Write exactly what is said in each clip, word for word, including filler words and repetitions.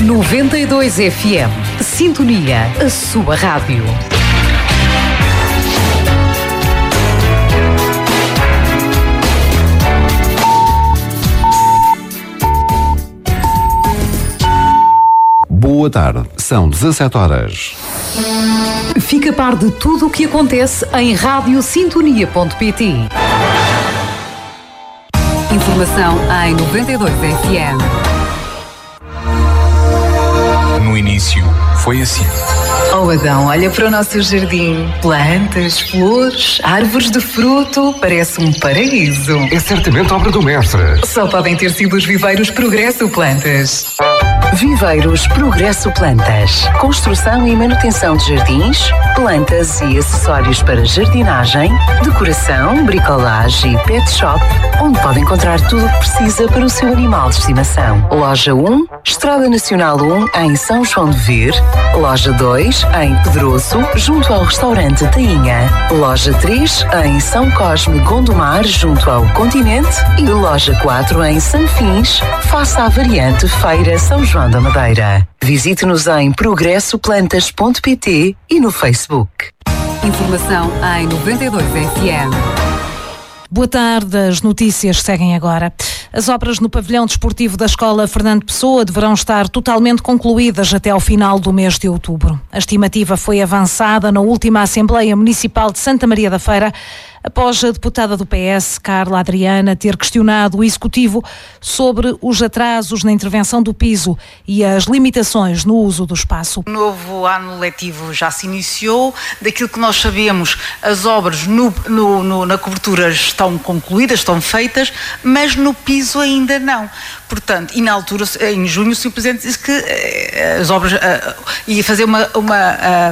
noventa e dois F M. Sintonia, a sua rádio. Boa tarde, são dezassete horas. Fica a par de tudo o que acontece em rádio sintonia ponto pt. Informação em noventa e dois F M. No início, foi assim. Oh Adão, olha para o nosso jardim. Plantas, flores, árvores de fruto. Parece um paraíso. É certamente obra do mestre. Só podem ter sido os viveiros Progresso Plantas. Viveiros Progresso Plantas. Construção e manutenção de jardins, plantas e acessórios para jardinagem, decoração, bricolagem e pet shop, onde pode encontrar tudo o que precisa para o seu animal de estimação. Loja um, Estrada Nacional um, em São João de Ver. Loja dois, em Pedroso, junto ao restaurante Tainha. Loja três, em São Cosme Gondomar, junto ao Continente. E loja quatro, em Sanfins, face à variante Feira São João da Madeira. Visite-nos em progresso plantas ponto pt e no Facebook. Informação em noventa e dois F M. Boa tarde, as notícias seguem agora. As obras no pavilhão desportivo da Escola Fernando Pessoa deverão estar totalmente concluídas até ao final do mês de outubro. A estimativa foi avançada na última Assembleia Municipal de Santa Maria da Feira, após a deputada do P S, Carla Adriana, ter questionado o Executivo sobre os atrasos na intervenção do piso e as limitações no uso do espaço. O novo ano letivo já se iniciou. Daquilo que nós sabemos, as obras no, no, no, na cobertura estão concluídas, estão feitas, mas no piso ainda não. Portanto, e na altura, em junho, o Presidente disse que eh, as obras eh, ia fazer uma, uma a,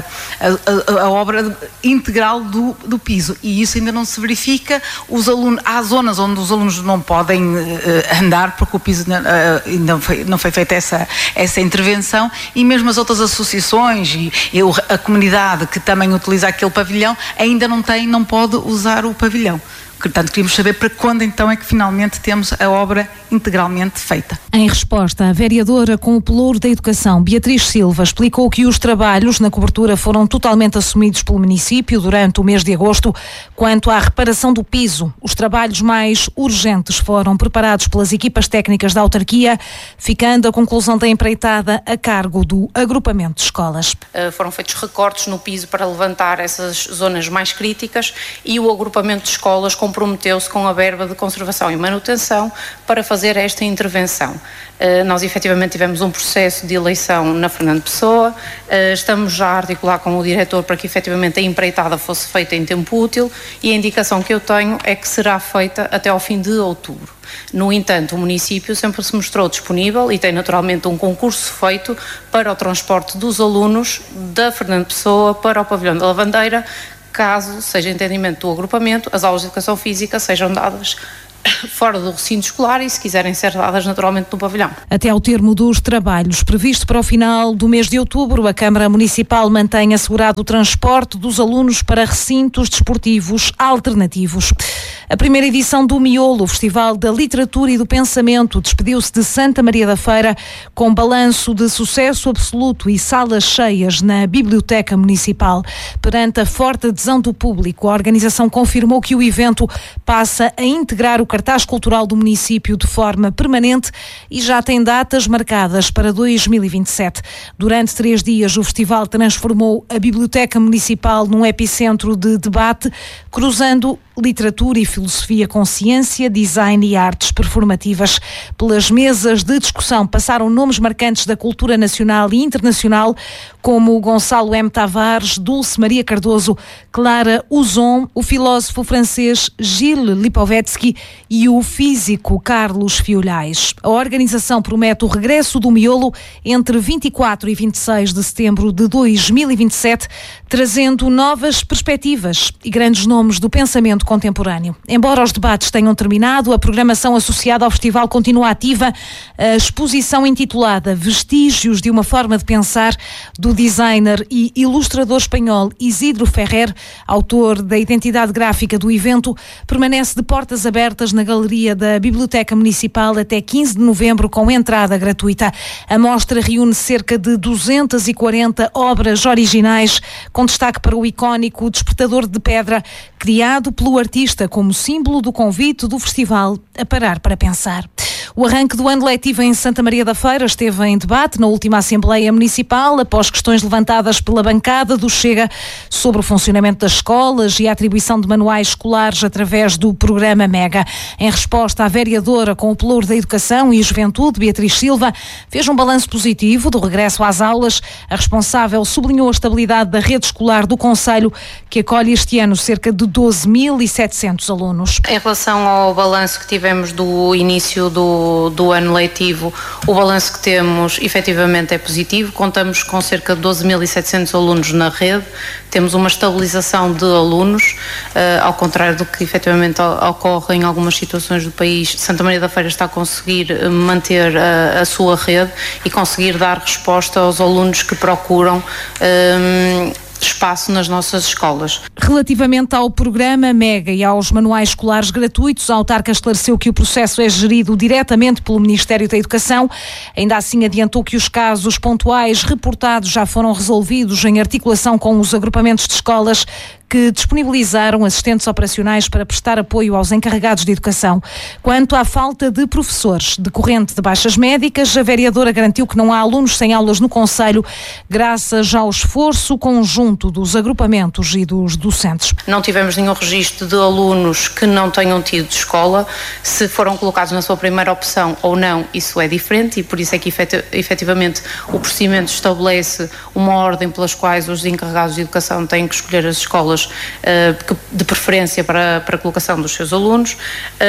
a, a obra integral do, do piso, e isso ainda não se verifica. Os alunos, há zonas onde os alunos não podem uh, andar porque o piso uh, ainda não foi, não foi feita essa, essa intervenção, e mesmo as outras associações e eu, a comunidade que também utiliza aquele pavilhão ainda não tem, não pode usar o pavilhão. Portanto, queríamos saber para quando então é que finalmente temos a obra integralmente feita. Em resposta, a vereadora com o pelouro da Educação, Beatriz Silva, explicou que os trabalhos na cobertura foram totalmente assumidos pelo município durante o mês de agosto. Quanto à reparação do piso, os trabalhos mais urgentes foram preparados pelas equipas técnicas da autarquia, ficando a conclusão da empreitada a cargo do agrupamento de escolas. Uh, foram feitos recortes no piso para levantar essas zonas mais críticas, e o agrupamento de escolas comprometeu-se com a verba de conservação e manutenção para fazer esta intervenção. Uh, nós efetivamente tivemos um processo de eleição na Fernando Pessoa, uh, estamos já a articular com o diretor para que efetivamente a empreitada fosse feita em tempo útil, e a indicação que eu tenho é que será feita até ao fim de outubro. No entanto, o município sempre se mostrou disponível e tem naturalmente um concurso feito para o transporte dos alunos da Fernando Pessoa para o pavilhão da Lavandeira, caso seja entendimento do agrupamento, as aulas de educação física sejam dadas fora do recinto escolar e, se quiserem ser dadas, naturalmente no pavilhão. Até ao termo dos trabalhos previsto para o final do mês de outubro, a Câmara Municipal mantém assegurado o transporte dos alunos para recintos desportivos alternativos. A primeira edição do Miolo, o Festival da Literatura e do Pensamento, despediu-se de Santa Maria da Feira com balanço de sucesso absoluto e salas cheias na Biblioteca Municipal. Perante a forte adesão do público, a organização confirmou que o evento passa a integrar o cartaz cultural do município de forma permanente e já tem datas marcadas para dois mil e vinte e sete. Durante três dias, o festival transformou a Biblioteca Municipal num epicentro de debate, cruzando literatura e filosofia com ciência, design e artes performativas. Pelas mesas de discussão passaram nomes marcantes da cultura nacional e internacional, como Gonçalo M. Tavares, Dulce Maria Cardoso, Clara Uzon, o filósofo francês Gilles Lipovetsky e o físico Carlos Fiolhais. A organização promete o regresso do Miolo entre vinte e quatro e vinte e seis de setembro de dois mil e vinte e sete, trazendo novas perspectivas e grandes nomes do pensamento pensamento contemporâneo. Embora os debates tenham terminado, a programação associada ao festival continua ativa. A exposição intitulada Vestígios de uma Forma de Pensar, do designer e ilustrador espanhol Isidro Ferrer, autor da identidade gráfica do evento, permanece de portas abertas na galeria da Biblioteca Municipal até quinze de novembro, com entrada gratuita. A mostra reúne cerca de duzentas e quarenta obras originais, com destaque para o icónico Despertador de Pedra, criado pelo artista como símbolo do convite do festival a parar para pensar. O arranque do ano letivo em Santa Maria da Feira esteve em debate na última Assembleia Municipal, após questões levantadas pela bancada do Chega sobre o funcionamento das escolas e a atribuição de manuais escolares através do programa Mega. Em resposta, a vereadora com o pelouro da Educação e Juventude, Beatriz Silva, fez um balanço positivo do regresso às aulas. A responsável sublinhou a estabilidade da rede escolar do concelho, que acolhe este ano cerca de doze mil e setecentos alunos. Em relação ao balanço que tivemos do início do do ano letivo, o balanço que temos efetivamente é positivo. Contamos com cerca de doze mil e setecentos alunos na rede, temos uma estabilização de alunos, uh, ao contrário do que efetivamente ocorre em algumas situações do país. Santa Maria da Feira está a conseguir manter a, a sua rede e conseguir dar resposta aos alunos que procuram um, espaço nas nossas escolas. Relativamente ao programa Mega e aos manuais escolares gratuitos, a autarca esclareceu que o processo é gerido diretamente pelo Ministério da Educação. Ainda assim, adiantou que os casos pontuais reportados já foram resolvidos em articulação com os agrupamentos de escolas que disponibilizaram assistentes operacionais para prestar apoio aos encarregados de educação. Quanto à falta de professores decorrente de baixas médicas, a vereadora garantiu que não há alunos sem aulas no concelho, graças ao esforço conjunto dos agrupamentos e dos docentes. Não tivemos nenhum registro de alunos que não tenham tido escola. Se foram colocados na sua primeira opção ou não, isso é diferente, e por isso é que efetivamente o procedimento estabelece uma ordem pelas quais os encarregados de educação têm que escolher as escolas de preferência para, para a colocação dos seus alunos.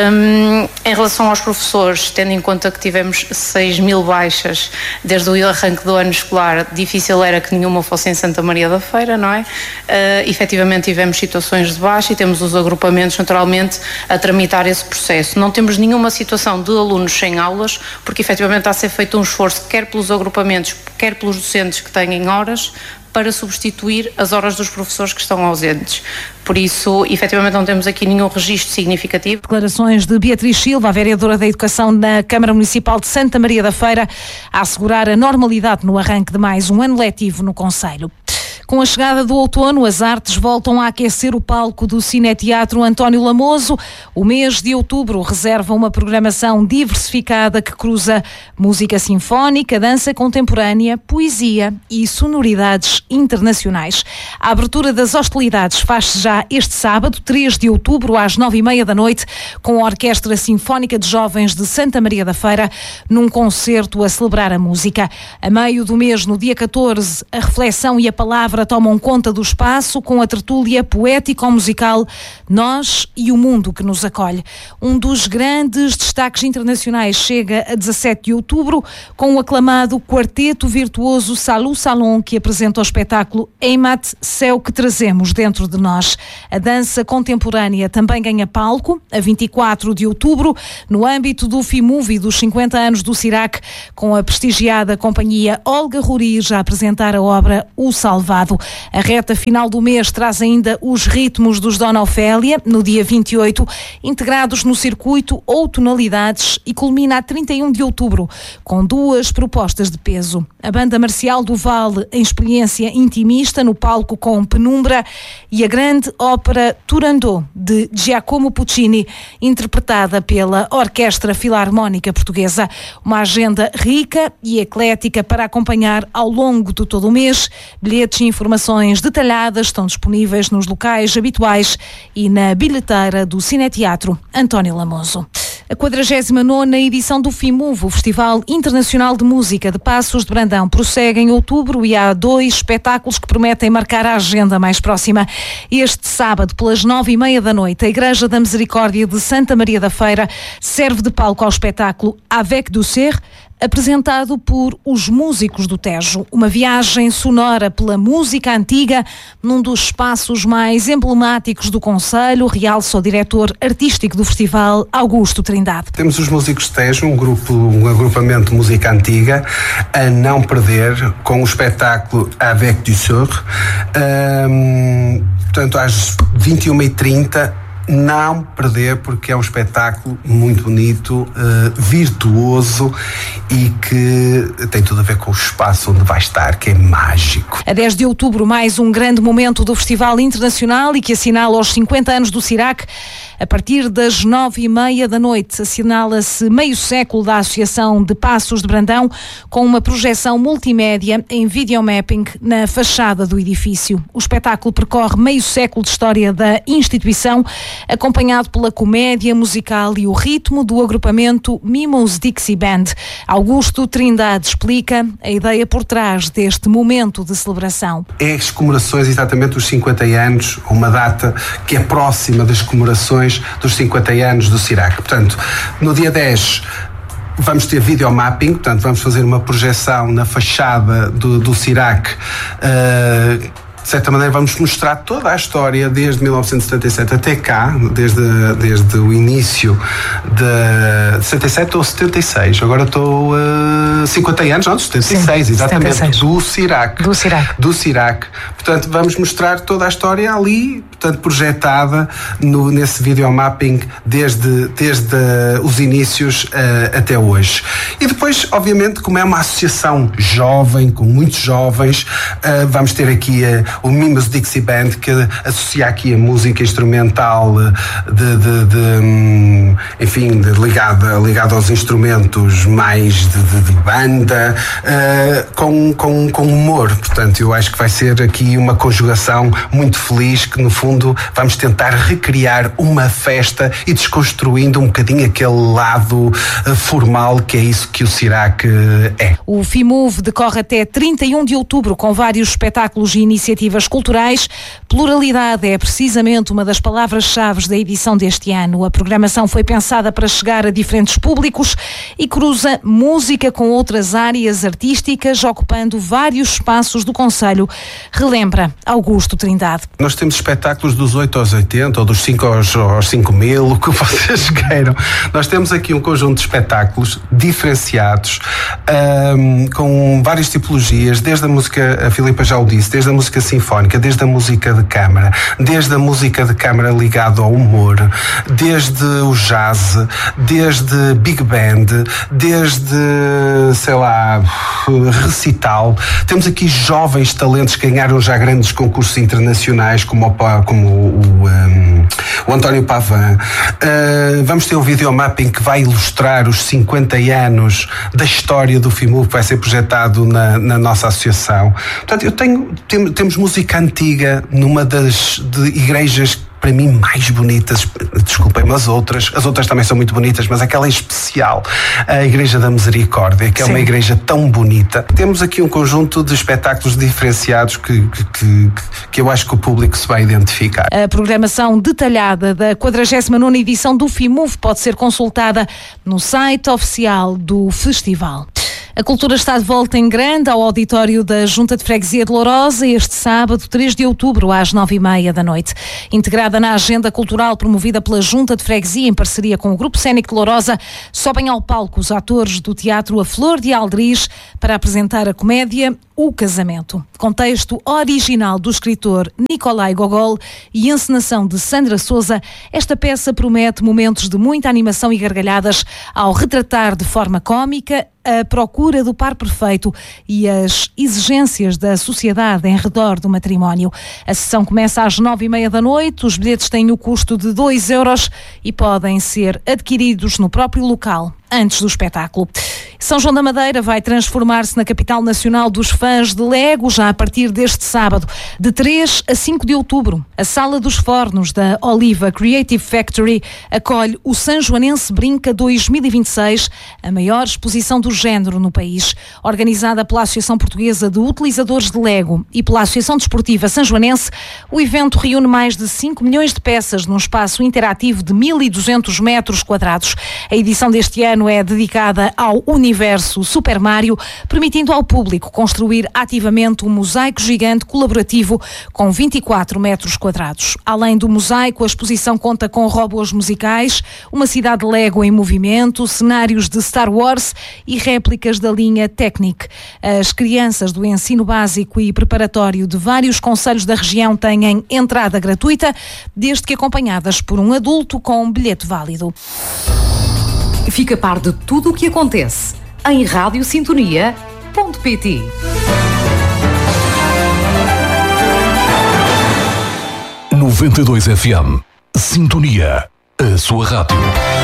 Um, em relação aos professores, tendo em conta que tivemos seis mil baixas desde o arranque do ano escolar, difícil era que nenhuma fosse em Santa Maria da Feira, não é? Uh, efetivamente tivemos situações de baixa e temos os agrupamentos naturalmente a tramitar esse processo. Não temos nenhuma situação de alunos sem aulas, porque efetivamente está a ser feito um esforço quer pelos agrupamentos, quer pelos docentes que têm horas, para substituir as horas dos professores que estão ausentes. Por isso, efetivamente, não temos aqui nenhum registro significativo. Declarações de Beatriz Silva, a vereadora da Educação na Câmara Municipal de Santa Maria da Feira, a assegurar a normalidade no arranque de mais um ano letivo no concelho. Com a chegada do outono, as artes voltam a aquecer o palco do Cineteatro António Lamoso. O mês de outubro reserva uma programação diversificada que cruza música sinfónica, dança contemporânea, poesia e sonoridades internacionais. A abertura das hostilidades faz-se já este sábado, três de outubro, às nove e meia da noite, com a Orquestra Sinfónica de Jovens de Santa Maria da Feira, num concerto a celebrar a música. A meio do mês, no dia catorze, a reflexão e a palavra tomam conta do espaço, com a tertúlia poético-musical Nós e o Mundo que nos acolhe. Um dos grandes destaques internacionais chega a dezassete de outubro, com o aclamado quarteto virtuoso Salou Salon, que apresenta o espetáculo Eimat, Céu que Trazemos Dentro de Nós. A dança contemporânea também ganha palco, a vinte e quatro de outubro, no âmbito do FIMUVI dos cinquenta anos do Cirac, com a prestigiada companhia Olga Rurir a apresentar a obra O Salvado. A reta final do mês traz ainda os ritmos dos Dona Ofélia, no dia vinte e oito, integrados no circuito ou tonalidades, e culmina a trinta e um de outubro, com duas propostas de peso. A Banda Marcial do Vale, em experiência intimista, no palco com Penumbra, e a grande ópera Turandot, de Giacomo Puccini, interpretada pela Orquestra Filarmónica Portuguesa. Uma agenda rica e eclética para acompanhar ao longo de todo o mês. Bilhetes e informações detalhadas estão disponíveis nos locais habituais e na bilheteira do Cineteatro António Lamoso. A quadragésima nona edição do FIMUV, o Festival Internacional de Música de Passos de Brandão, prossegue em outubro e há dois espetáculos que prometem marcar a agenda mais próxima. Este sábado, pelas nove e meia da noite, a Igreja da Misericórdia de Santa Maria da Feira serve de palco ao espetáculo Avec Douceur, apresentado por Os Músicos do Tejo. Uma viagem sonora pela música antiga num dos espaços mais emblemáticos do concelho, realça o diretor artístico do festival, Augusto Trindade. Temos os Músicos do Tejo, um grupo, um agrupamento de música antiga, a não perder, com o espetáculo Avec du Sœur. Um, portanto, às vinte e uma e trinta, não perder, porque é um espetáculo muito bonito, uh, virtuoso e que tem tudo a ver com o espaço onde vai estar, que é mágico. A dez de outubro, mais um grande momento do Festival Internacional e que assinala os cinquenta anos do Cirac. A partir das nove e meia da noite, assinala-se meio século da Associação de Passos de Brandão, com uma projeção multimédia em videomapping na fachada do edifício. O espetáculo percorre meio século de história da instituição, acompanhado pela comédia musical e o ritmo do agrupamento Mimos Dixie Band. Augusto Trindade explica a ideia por trás deste momento de celebração. É as comemorações, exatamente dos cinquenta anos, uma data que é próxima das comemorações dos cinquenta anos do Cirac. Portanto, no dia dez vamos ter videomapping, portanto vamos fazer uma projeção na fachada do, do Cirac. Uh, De certa maneira vamos mostrar toda a história desde mil novecentos e setenta e sete até cá, desde, desde o início de setenta e sete ou setenta e seis, agora estou uh, cinquenta anos, não, setenta e seis, sim, exatamente, setenta e seis. do Cirac. Do Cirac. Do Cirac. Portanto, vamos mostrar toda a história ali, portanto, projetada no, nesse videomapping desde, desde uh, os inícios uh, até hoje. E depois, obviamente, como é uma associação jovem, com muitos jovens, uh, vamos ter aqui uh, o Mimos Dixie Band, que associa aqui a música instrumental de, de, de enfim, de, ligada, ligada aos instrumentos mais de, de, de banda, uh, com, com, com humor. Portanto, eu acho que vai ser aqui uma conjugação muito feliz, que no fundo vamos tentar recriar uma festa e desconstruindo um bocadinho aquele lado uh, formal, que é isso que o Cirac uh, é. O FIMUV decorre até trinta e um de outubro, com vários espetáculos e iniciativas culturais. Pluralidade é precisamente uma das palavras-chave da edição deste ano. A programação foi pensada para chegar a diferentes públicos e cruza música com outras áreas artísticas, ocupando vários espaços do concelho, relembra Augusto Trindade. Nós temos espetáculos dos oito aos oitenta, ou dos cinco aos, aos cinco mil, o que vocês queiram. Nós temos aqui um conjunto de espetáculos diferenciados, um, com várias tipologias, desde a música, a Filipa já o disse, desde a música sinfónica, desde a música de câmara, desde a música de câmara ligada ao humor, desde o jazz, desde big band, desde, sei lá, recital. Temos aqui jovens talentos que ganharam já grandes concursos internacionais, como o, como o, um, o António Pavan. Uh, vamos ter um videomapping que vai ilustrar os cinquenta anos da história do FIMUV, que vai ser projetado na, na nossa associação. Portanto, eu tenho, tem, temos música antiga numa das de igrejas para mim mais bonitas, desculpem-me as outras, as outras também são muito bonitas, mas aquela em especial, a Igreja da Misericórdia, que é Sim. uma igreja tão bonita. Temos aqui um conjunto de espetáculos diferenciados que, que, que, que eu acho que o público se vai identificar. A programação detalhada da quadragésima nona edição do FIMUV pode ser consultada no site oficial do festival. A cultura está de volta em grande ao auditório da Junta de Freguesia de Lourosa este sábado, três de outubro, às nove e meia da noite. Integrada na agenda cultural promovida pela Junta de Freguesia em parceria com o Grupo Cénico de Lourosa, sobem ao palco os atores do Teatro A Flor de Aldriz para apresentar a comédia O Casamento. Contexto original do escritor Nicolai Gogol e encenação de Sandra Souza, esta peça promete momentos de muita animação e gargalhadas ao retratar de forma cómica a procura do par perfeito e as exigências da sociedade em redor do matrimónio. A sessão começa às nove e meia da noite, os bilhetes têm o custo de dois euros e podem ser adquiridos no próprio local, antes do espetáculo. São João da Madeira vai transformar-se na capital nacional dos fãs de Lego já a partir deste sábado, de três a cinco de outubro. A Sala dos Fornos da Oliva Creative Factory acolhe o Sanjoanense Brinca dois mil e vinte e seis, a maior exposição do género no país. Organizada pela Associação Portuguesa de Utilizadores de Lego e pela Associação Desportiva Sanjoanense, o evento reúne mais de cinco milhões de peças num espaço interativo de mil e duzentos metros quadrados. A edição deste ano é dedicada ao universo Super Mario, permitindo ao público construir ativamente um mosaico gigante colaborativo com vinte e quatro metros quadrados. Além do mosaico, a exposição conta com robôs musicais, uma cidade Lego em movimento, cenários de Star Wars e réplicas da linha Technic. As crianças do ensino básico e preparatório de vários concelhos da região têm entrada gratuita, desde que acompanhadas por um adulto com um bilhete válido. Fica a par de tudo o que acontece em rádio sintonia ponto pt. noventa e dois F M. Sintonia. A sua rádio.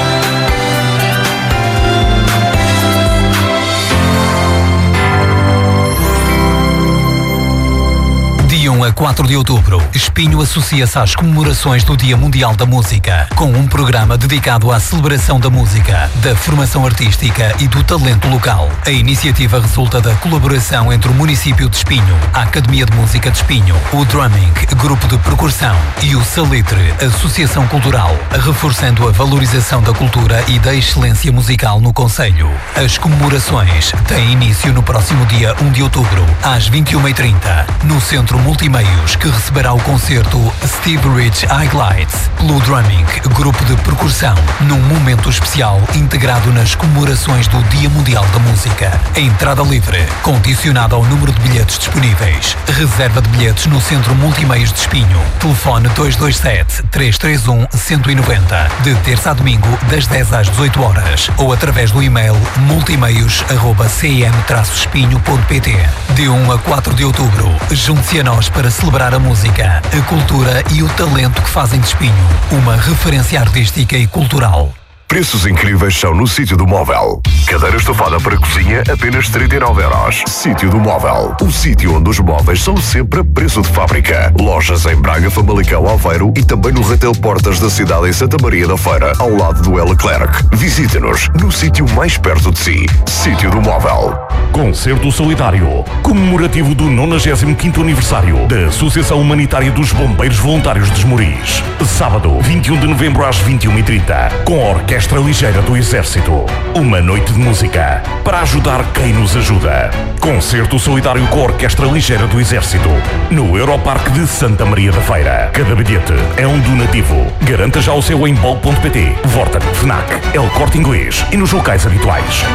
De um a quatro de outubro, Espinho associa-se às comemorações do Dia Mundial da Música, com um programa dedicado à celebração da música, da formação artística e do talento local. A iniciativa resulta da colaboração entre o município de Espinho, a Academia de Música de Espinho, o Drumming, grupo de percussão, e o Salitre, associação cultural, reforçando a valorização da cultura e da excelência musical no concelho. As comemorações têm início no próximo dia um de outubro, às vinte e uma e trinta, no Centro Multimeios, que receberá o concerto Steve Rich Highlights pelo Drumming, grupo de percussão, num momento especial integrado nas comemorações do Dia Mundial da Música. A entrada livre, condicionada ao número de bilhetes disponíveis. Reserva de bilhetes no Centro Multimeios de Espinho. Telefone dois dois sete, três três um, um nove zero, de terça a domingo, das dez às dezoito horas, ou através do e-mail multimeios arroba c m traço espinho ponto p t. De um a quatro de outubro, junte-se a nós para celebrar a música, a cultura e o talento que fazem de Espinho uma referência artística e cultural. Preços incríveis são no Sítio do Móvel. Cadeira estofada para cozinha, apenas trinta e nove euros. Sítio do Móvel. O sítio onde os móveis são sempre a preço de fábrica. Lojas em Braga, Famalicão, Aveiro e também no Retail Portas da cidade em Santa Maria da Feira, ao lado do El Leclerc. Visite-nos no sítio mais perto de si. Sítio do Móvel. Concerto solidário, comemorativo do nonagésimo quinto aniversário da Associação Humanitária dos Bombeiros Voluntários de Esmoriz. Sábado, vinte e um de novembro às vinte e uma e trinta, com a Orquestra Ligeira do Exército. Uma noite de música para ajudar quem nos ajuda. Concerto solidário com a Orquestra Ligeira do Exército, no Europarque de Santa Maria da Feira. Cada bilhete é um donativo. Garanta já o seu em bol ponto p t, Vorten, Fnac, El Corte Inglês e nos locais habituais.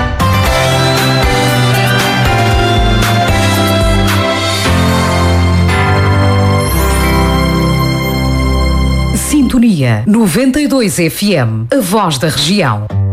Sintonia noventa e dois F M, a voz da região.